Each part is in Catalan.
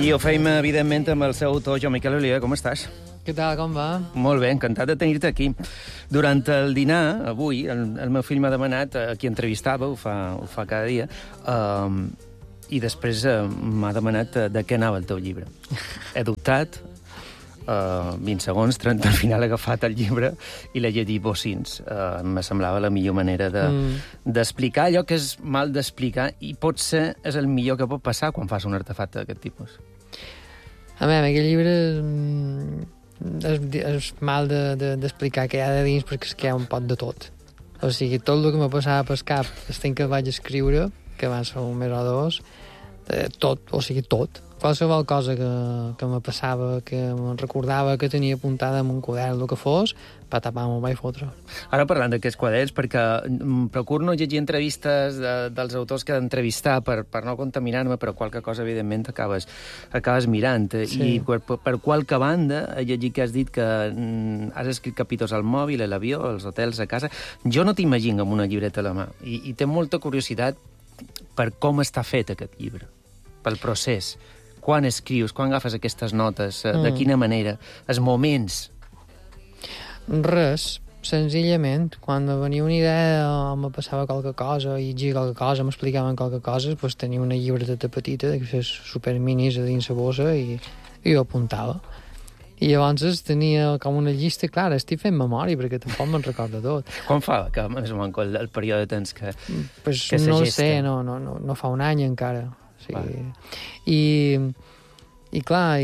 I ho feim, evidentment, amb el seu autor, Joan Miquel Oliver. Com estàs? Què tal, com va? Molt bé, encantat de tenir-te aquí. Durant el dinar, avui, el meu fill m'ha demanat a qui entrevistava, ho fa cada dia, i després m'ha demanat de què anava el teu llibre. He dubtat, 20 segons, 30, al final he agafat el llibre i l'he llegit bocins. Me semblava la millor manera d'explicar allò que és mal d'explicar i potser és el millor que pot passar quan fas un artefacte d'aquest tipus. A veure, aquest llibre és mal d'explicar què hi ha de dins perquè és que hi ha un pot de tot. O sigui, tot el que me passava pel cap el temps que vaig escriure, que va ser un mes o dos, tot, o sigui, tot. Qualsevol cosa que me passava, que me recordava que tenia apuntada en un quadern, el que fos, patapà, m'ho vaig fotre. Ara parlant d'aquests quaderns, perquè procuro no llegir entrevistes dels autors que he d'entrevistar per no contaminar-me, però qualque cosa, evidentment, acabes mirant. Sí. I per qualque banda he llegit que has dit que has escrit capítols al mòbil, a l'avió, als hotels, a casa. Jo no t'imagino amb una llibreta a la mà. I té molta curiositat per com està fet aquest llibre, pel procés. Quan escrius, quan agafes aquestes notes, de quina manera, els moments? Res, senzillament, quan me venia una idea o me passava qualque cosa, i llegia qualque cosa, m'explicaven qualque cosa, doncs tenia una llibreteta petita, d'aquestes superminis a dins la bossa, i ho apuntava. I llavors tenia com una llista, clar, estic fent memòria, perquè tampoc me'n recordo tot. Quan fa que més o menys el període de temps que no ho sé, no fa un any encara. Sí. I clar,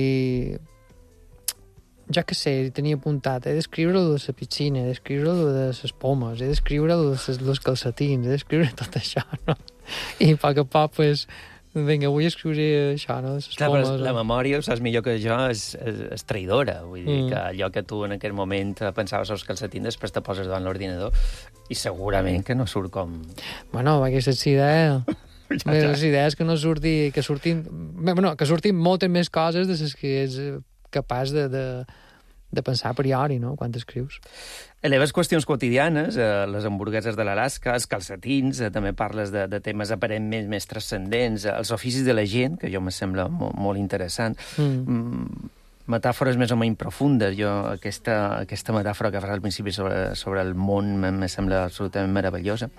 jo què sé, tenia apuntat, he d'escriure-lo de la piscina, he d'escriure-lo de les pomes, he d'escriure-lo de els calcetins, he d'escriure tot això, no? I a poc, pues, vinga, vull escriure això, no? Clar, però la memòria, ho saps millor que jo, és traïdora. Vull dir que allò que tu en aquell moment pensaves als calcetins, després te poses davant l'ordinador i segurament que no surt com... Bueno, aquesta és idea... Les idees que surtin moltes més coses de les que és capaç de pensar a priori, no?, quan escrius. Eleves qüestions quotidianes, les hamburgueses de l'Alaska, els calcetins, també parles de temes aparentment més transcendents, els oficis de la gent, que jo me sembla molt interessant, metàfores més o menys profundes. Jo, aquesta metàfora que fas al principi sobre el món me sembla absolutament meravellosa.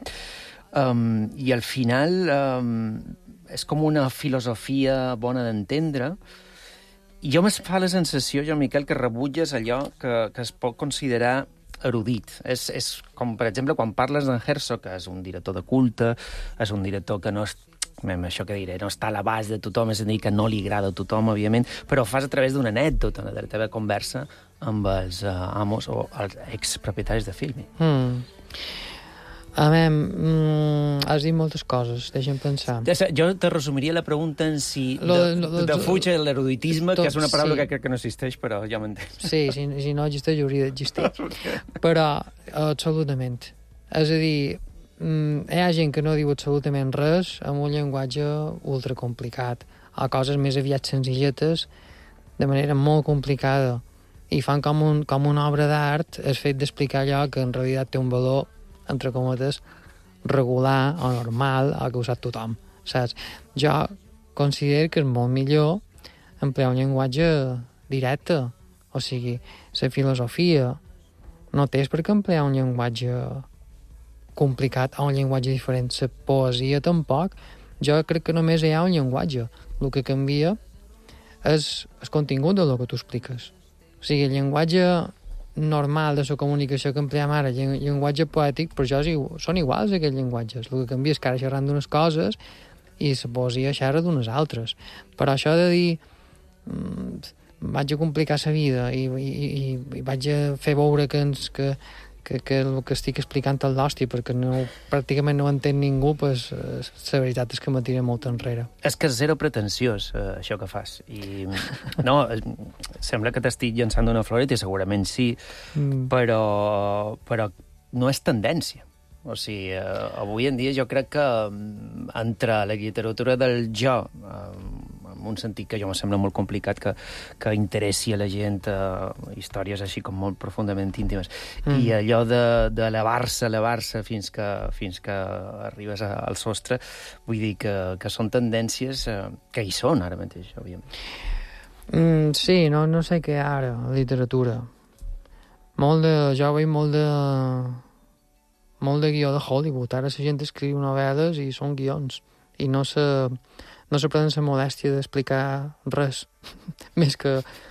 I al final és com una filosofia bona d'entendre. I jo me fa la sensació, Joan Miquel, que rebutges allò que es pot considerar erudit. És com, per exemple, quan parles d'en Herzog, que és un director de culte, és un director que no és, això que diré, no està a l'abast de tothom, és a dir, que no li agrada a tothom, òbviament, però ho fas a través d'una anècdota, de la teva conversa amb els amos o els expropietaris de Filmin. A veure, has dit moltes coses, deixa'm pensar. Jo te resumiria la pregunta en si de fuig l'eruditisme, que és una paraula que crec que no existeix, però ja m'entens. Sí, si no existeix, hauria d'existir. Però, absolutament. És a dir, hi ha gent que no diu absolutament res amb un llenguatge ultracomplicat, o coses més aviat senzilletes, de manera molt complicada, i fan com una obra d'art el fet d'explicar allò que en realitat té un valor, entre cometes, regular o normal, o que ho sap tothom, saps? Jo considero que és molt millor emplear un llenguatge directe, o sigui, la filosofia no tens per què emplear un llenguatge complicat o un llenguatge diferent. La poesia tampoc. Jo crec que només hi ha un llenguatge. El que canvia és el contingut del que tu expliques. O sigui, el llenguatge normal de la comunicació que empleem ara, llenguatge poètic, per jo són iguals aquests llenguatges. El que canvia és que ara xerram d'unes coses i la poesia xerra d'unes altres. Però això de dir vaig a complicar la vida i vaig a fer veure que el que estic explicant és l'hòstia perquè pràcticament no entén ningú, pues, la veritat és que me tira molt enrere. És que és zero pretensiós, això que fas. I no, sembla que t'estic llançant una floreta, i segurament sí, però no és tendència. O sigui, avui en dia jo crec que entre la literatura del jo, en un sentit que jo me sembla molt complicat que interessi a la gent històries així com molt profundament íntimes. I allò d'elevar-se fins que arribes al sostre, vull dir que són tendències que hi són ara mateix, òbviament. Sí, no sé què ara, la literatura. Jo veig molt de guió de Hollywood. Ara la gent escriu novel·les i són guions. I no se prenen la molèstia d'explicar res. Més que